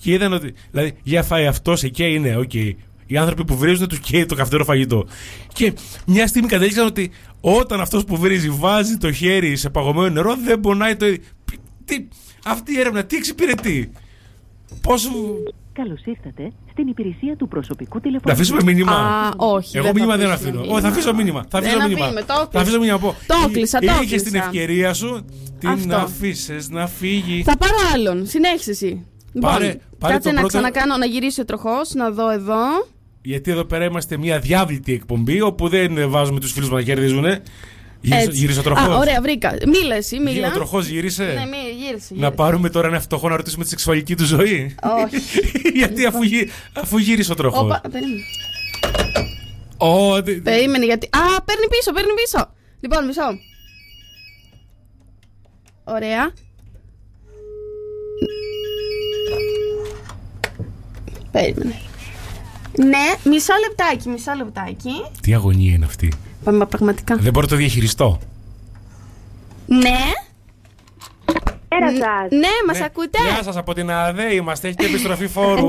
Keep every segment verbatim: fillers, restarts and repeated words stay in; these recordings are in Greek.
Και είδαν ότι. Δηλαδή, για φάει αυτό, εκεί είναι, οκ. Okay. Οι άνθρωποι που βρίζουν τους καίει το καυτερό φαγητό. Και μια στιγμή κατέληξαν ότι όταν αυτός που βρίζει βάζει το χέρι σε παγωμένο νερό, δεν πονάει το ίδιο. Τι, αυτή η έρευνα, τι εξυπηρετεί. Πόσο. Καλώς ήρθατε στην υπηρεσία του προσωπικού τηλεφώνου. Θα αφήσουμε μήνυμα. Α, όχι. Εγώ μήνυμα δεν αφήνω. Όχι, θα αφήσω μήνυμα. Θα αφήσω μήνυμα. Θα αφήσω μήνυμα. Το έκλεισα, το έκλεισα. Είχες την ευκαιρία σου, την αφήσεις να φύγει. Θα πάρω άλλον. Συνέχισε εσύ. Πάρε, λοιπόν, πάρε κάτσε να πρώτο... ξανακάνω, να γυρίσει ο τροχός, να δω εδώ. Γιατί εδώ πέρα είμαστε μια διάβλητη εκπομπή, όπου δεν βάζουμε τους φίλους μας να κερδίζουν. Γύρισε ο τροχός. Α, ωραία, βρήκα. Μίλα εσύ, μίλα. Ο τροχός γύρισε. Ναι, μη, γύρισε. Να πάρουμε τώρα ένα φτωχό να ρωτήσουμε τη σεξουαλική του ζωή. Όχι. Γιατί αφού, γύ, αφού γύρισε ο τροχός. Οπα, περίμενε. Oh, δε... Περίμενε γιατί. Α, παίρνει πίσω, παίρνει πίσω. Λοιπόν, μισό. Ωραία. Περίμενε. Ναι, μισό λεπτάκι, μισό λεπτάκι. Τι αγωνία είναι αυτή. Πάμε πραγματικά. Δεν μπορώ να το διαχειριστώ. Ναι. Πέρα σας. Ναι, μας ναι. ακούτε. Γεια σας, από την ΑΔΕ είμαστε, έχετε επιστροφή φόρου.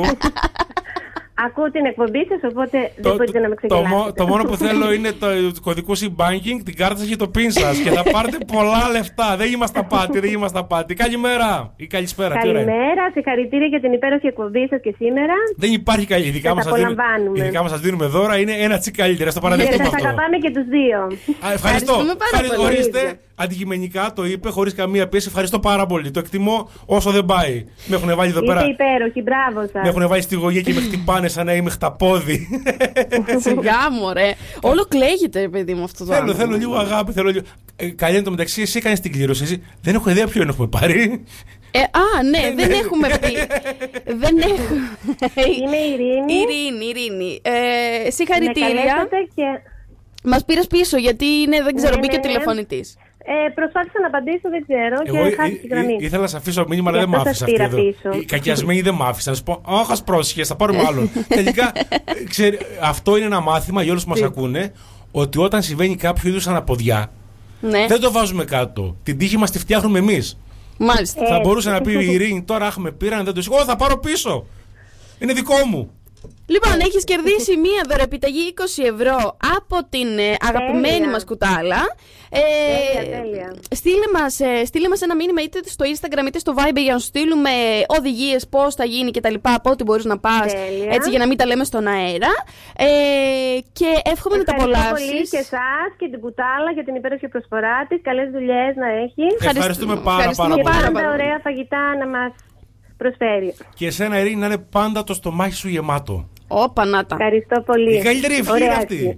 Ακούω την εκπομπή σας, οπότε το, δεν μπορείτε το, να με ξεκινάσετε. Το, το μόνο που θέλω είναι το, το κωδικό e-banking, την κάρτα σας και το πιν σας και θα πάρετε πολλά λεφτά. Δεν είμαστε απάτη, δεν είμαστε απάτη. Καλημέρα ή καλησπέρα. Καλημέρα, συγχαρητήρια για την υπέροχη εκπομπή σας και σήμερα. Δεν υπάρχει καλή. Ειδικά μας σας δίνουμε, ειδικά μας σας δίνουμε δώρα, είναι ένα τσι καλύτερα. Στο παραδεχτούμε αυτό. Και σας αγαπάμε και τους δύο. Α, ευχαριστώ. Ευχαριστώ. Ορίστε, αντικειμενικά το είπε, χωρίς καμία πίεση. Ευχαριστώ πάρα πολύ. Το εκτιμώ όσο δεν πάει. Με έχουν βάλει εδώ πέρα. Είστε υπέροχοι, μπράβο σας. Με έχουν βάλει στη γωγή και με χτυπάνε σαν να είμαι χταπόδι. Σιγά μου, ρε. Όλο κλαίγεται, παιδί μου, αυτό το Θέλω, θέλω λίγο αγάπη. Θέλω λίγο... Ε, καλή είναι το μεταξύ, εσύ κάνεις την κλήρωση. Εσύ. Δεν έχω ιδέα ποιον έχουμε πάρει. Ε, α, ναι, δεν έχουμε πει. Δεν έχουμε. Είμαι η Ειρήνη. Ειρήνη, Ειρήνη. Ε, συγχαρητήρια. Και... Μας πήρες πίσω, γιατί είναι, δεν ξέρω, ναι, μπήκε ναι, ο τηλεφωνητής. Ε, προσπάθησα να απαντήσω, δεν ξέρω. Εγώ και χάσει τη γραμμή. Ήθελα να σε αφήσω μήνυμα, αλλά δεν μ' άφησε αυτή εδώ. Οι κακιασμένοι δεν μ' άφησαν. Να σου πω, άχα πρόσχε, θα πάρουμε άλλον. Τελικά, ξέρει, αυτό είναι ένα μάθημα για όλους που μας ακούνε, ότι όταν συμβαίνει κάποιο είδους αναποδιά, ναι. δεν το βάζουμε κάτω. Την τύχη μας τη φτιάχνουμε εμείς. Μάλιστα. Θα μπορούσε να πει η Ειρήνη, τώρα έχουμε πήραν, δεν το σηκώ, θα πάρω πίσω. Είναι δικό μου. Λοιπόν, έχεις κερδίσει μία δωρεπιταγή είκοσι ευρώ από την ε, αγαπημένη τέλεια. μας κουτάλα. Ε, τέλεια, τέλεια. Στείλε μας, ε, στείλε μας ένα μήνυμα είτε στο Instagram είτε στο Viber για να σου στείλουμε οδηγίες πώς θα γίνει και τα λοιπά, από ό,τι μπορείς να πας, τέλεια. Έτσι για να μην τα λέμε στον αέρα. Ε, και εύχομαι να τα απολαύσεις. Ευχαριστώ πολύ και εσάς και την κουτάλα για την υπέροχη προσφορά της. Καλές δουλειές να έχει. Ευχαριστούμε πάρα, Ευχαριστούμε πάρα πολύ. Και πάντα ωραία φαγητά να μας προσφέρει. Και εσένα, Ειρήνη, να είναι πάντα το στομάχι σου γεμάτο. Ωπα, να τα. Ευχαριστώ πολύ. Η καλύτερη ευχή είναι αυτή.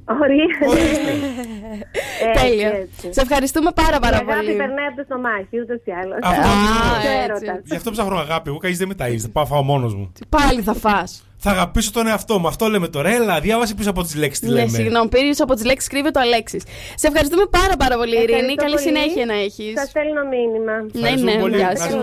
Τέλεια. Σε ευχαριστούμε πάρα πάρα πολύ. Η αγάπη περνάει από το στομάχι, ούτως ή άλλως. Γι' αυτό ψάχνω αγάπη. Εγώ κανείς δεν με ταΐζει. Πάω φάω μόνος μου. Πάλι θα φας. Θα αγαπήσω τον εαυτό μου. Αυτό λέμε τώρα. Έλα, διάβασε πίσω από τις λέξεις τι λέμε. Συγγνώμη, πίσω από τις λέξεις κρύβεται ο Αλέξης. Σε ευχαριστούμε πάρα πάρα πολύ, Ειρήνη. Καλή συνέχεια να έχεις. Σας στέλνω μήνυμα. Ναι, ναι, γεια σας.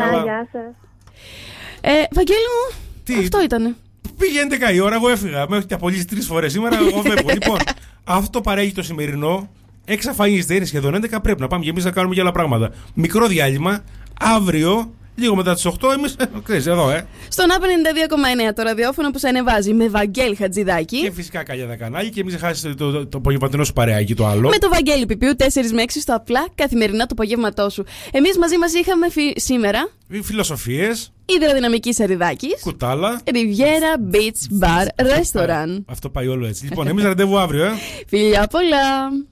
Βαγγέλη μου, αυτό ήτανε. Πήγε έντεκα η ώρα, εγώ έφυγα. Με έχετε απολύσει τρεις φορές σήμερα, εγώ φεύγω. Λοιπόν, αυτό παρέχει το σημερινό. Εξαφανίζεται, είναι σχεδόν έντεκα. Πρέπει να πάμε και εμείς να κάνουμε και άλλα πράγματα. Μικρό διάλειμμα. Αύριο, λίγο μετά τις οκτώ, εμείς. Ξέρεις, εδώ, ε. Στον Α ενενήντα δύο κόμμα εννέα το ραδιόφωνο που σε ανεβάζει με Βαγγέλη Χατζηδάκη. Και φυσικά Καλιάδα Κανάλη. Και μην ξεχάσετε το, το, το απογευματινό σου παρεάκι το άλλο. Με το Βαγγέλη Πιπιού τέσσερα με έξι στο απλά καθημερινά το απογεύματό σου. Εμείς μαζί μας είχαμε φι... σήμερα. Φιλοσοφίες. Υδροδυναμική Σαριδάκης. Κουτάλα. Riviera Beach Bar Restaurant. Αυτό πάει όλο έτσι. Λοιπόν, εμείς ραντεβού αύριο, ε. Φιλιά πολλά.